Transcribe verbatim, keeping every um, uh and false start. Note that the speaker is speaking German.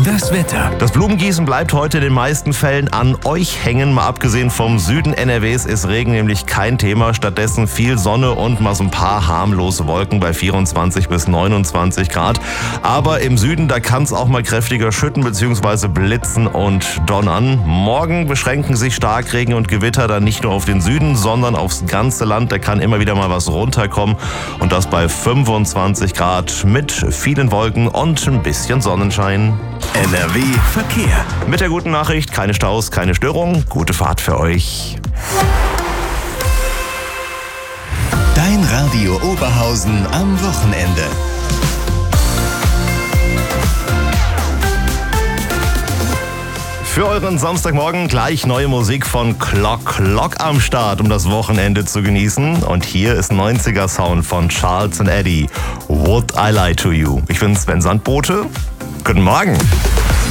Das Wetter. Das Blumengießen bleibt heute in den meisten Fällen an euch hängen. Mal abgesehen vom Süden N R Ws ist Regen nämlich kein Thema. Stattdessen viel Sonne und mal so ein paar harmlose Wolken bei vierundzwanzig bis neunundzwanzig Grad. Aber im Süden, da kann es auch mal kräftiger schütten bzw. blitzen und donnern. Morgen beschränken sich Starkregen und Gewitter dann nicht nur auf den Süden, sondern aufs ganze Land. Da kann immer wieder mal was runterkommen. Und das bei fünfundzwanzig Grad mit vielen Wolken und ein bisschen Sonnenschein. N R W Verkehr. Mit der guten Nachricht, keine Staus, keine Störung. Gute Fahrt für euch. Dein Radio Oberhausen am Wochenende. Für euren Samstagmorgen gleich neue Musik von Clock Clock am Start, um das Wochenende zu genießen. Und hier ist neunziger Sound von Charles and Eddie. Would I Lie to You? Ich bin Sven Sandbote. Guten Morgen.